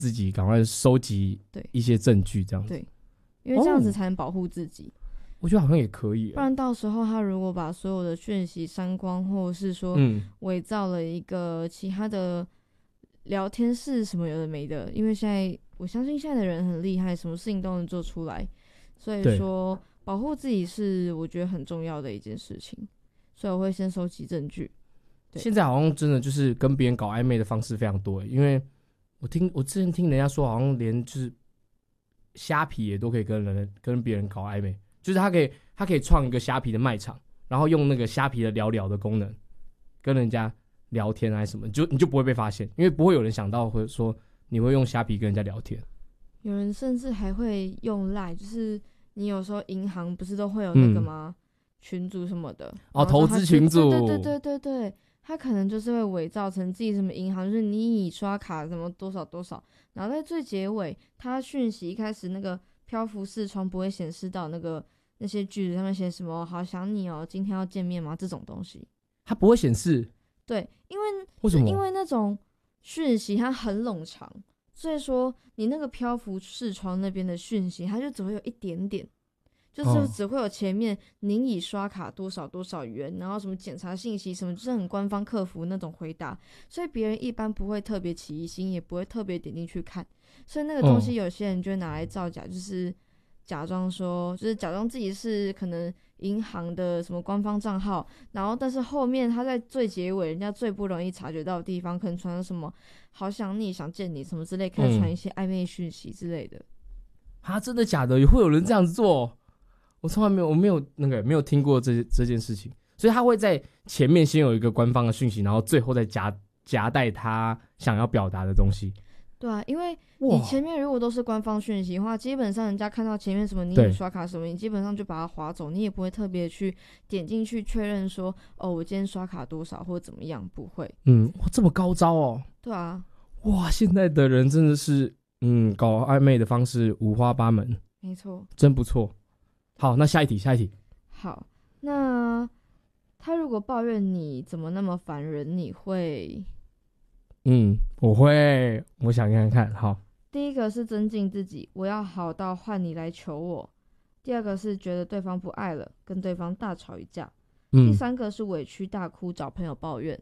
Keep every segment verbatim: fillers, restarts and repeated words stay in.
自己赶快收集一些证据，这样子。 对，因为这样子才能保护自己。哦， 我觉得好像也可以， 不然到时候他如果把所有的讯息删光，或者是说伪造了一个其他的聊天室什么有的没的，因为现在我相信现在的人很厉害，什么事情都能做出来，所以说保护自己是我觉得很重要的一件事情，所以我会先收集证据。 现在好像真的就是跟别人搞暧昧的方式非常多，因为我听我之前听人家说，好像连就是虾皮也都可以跟人跟别人搞暧昧，就是他可以他可以创一个虾皮的卖场，然后用那个虾皮的聊聊的功能跟人家聊天还是什么，就你就不会被发现，因为不会有人想到会说你会用虾皮跟人家聊天。 有人甚至还会用 LINE， 就是你有时候银行不是都会有那个吗？嗯、群组什么的哦，投资群组， 对对对对对，他可能就是会伪造成自己什么银行，就是你已刷卡什么多少多少，然后在最结尾，他讯息一开始那个漂浮视窗不会显示到那个那些句子上面写什么好想你哦，今天要见面吗？这种东西， 它不会显示。 对，因为为什么？ 因为那种讯息它很冗长，所以说你那个漂浮视窗那边的讯息，它就只会有一点点。就是只会有前面您已刷卡多少多少元，然后什么检查信息什么，就是很官方客服那种回答，所以别人一般不会特别起疑心，也不会特别点进去看，所以那个东西有些人就会拿来造假，就是假装说，就是假装自己是可能银行的什么官方账号，然后但是后面他在最结尾，人家最不容易察觉到的地方，可能传什么好想你想见你什么之类，开始传一些暧昧讯息之类的。 嗯、啊，真的假的？也会有人这样子做？我从来没有，我没有那个没有听过这这件事情，所以他会在前面先有一个官方的讯息，然后最后再夹夹带他想要表达的东西。 对啊，因为你前面如果都是官方讯息的话，基本上人家看到前面什么你已刷卡什么，你基本上就把它划走，你也不会特别去点进去确认说，哦，我今天刷卡多少或者怎么样，不会。 嗯，哇，这么高招哦。 对啊。 哇，现在的人真的是，嗯，搞暧昧的方式五花八门。 没错。 真不错。好，那下一题，下一题。 好，那他如果抱怨你怎么那么烦人，你会？ 嗯，我会，我想看看。好， 第一个是增进自己，我要好到换你来求我；第二个是觉得对方不爱了，跟对方大吵一架；嗯、第三个是委屈大哭找朋友抱怨。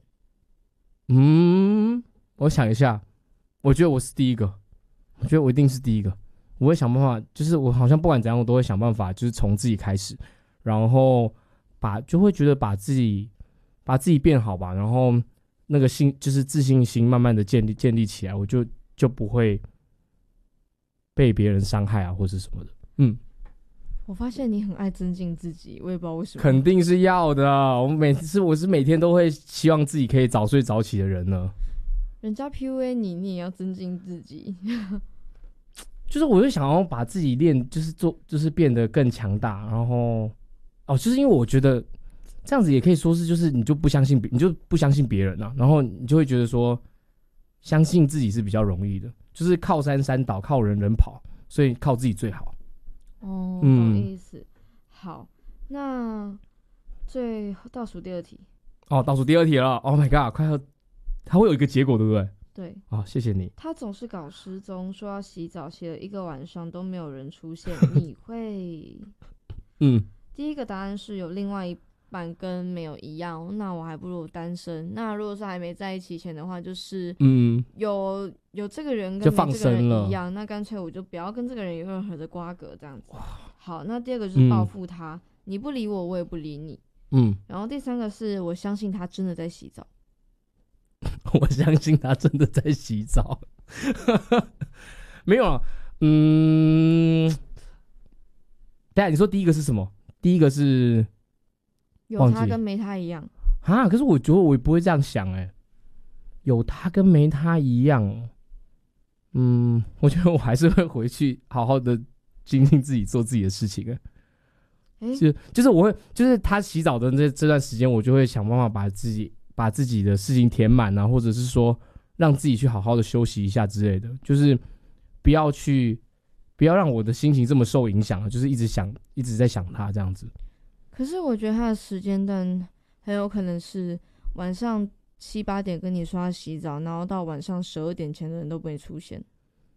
嗯，我想一下，我觉得我是第一个，我觉得我一定是第一个。我会想办法，就是我好像不管怎样，我都会想办法，就是从自己开始，然后把就会觉得把自己把自己变好吧，然后那个信就是自信心慢慢的建立建立起来，我就就不会被别人伤害啊，或是什么的。嗯， 我发现你很爱增进自己，我也不知道为什么。 肯定是要的，我每次我是每天都会希望自己可以早睡早起的人呢。 人家 P U A 你，你也要增进自己。 就是我就想要把自己练，就是做，就是变得更强大，然后哦，就是因为我觉得这样子也可以说是，就是你就不相信别，你就不相信别人啊，然后你就会觉得说，相信自己是比较容易的，就是靠山山倒，靠人人跑，所以靠自己最好。 哦，懂意思。好，那最倒数第二题。 哦，倒数第二题了。Oh my god， 快要，它会有一个结果，对不对？ 对， 哦，谢谢你。 他总是搞失踪，说要洗澡，洗了一个晚上都没有人出现，你会？ 嗯， 第一个答案是有另外一半跟没有一样，那我还不如单身。那如果是还没在一起前的话，就是嗯，有有这个人跟没这个人一样，那干脆我就不要跟这个人有任何的瓜葛，这样子。好，那第二个就是报复他、嗯，你不理我，我也不理你。嗯，然后第三个是我相信他真的在洗澡。 我相信他真的在洗澡。没有啊，嗯，等一下你说第一个是什么？第一个是有他跟没他一样啊？可是我觉得我也不会这样想哎、欸，有他跟没他一样，嗯，我觉得我还是会回去好好的精进自己，做自己的事情哎、欸。就就是我会，就是他洗澡的这这段时间，我就会想办法把自己。把自己的事情填满啊，或者是说让自己去好好的休息一下之类的，就是不要去，不要让我的心情这么受影响，就是一直想，一直在想他这样子。 可是我觉得他的时间段很有可能是晚上七八点跟你说他洗澡，然后到晚上十二点前的人都不会出现。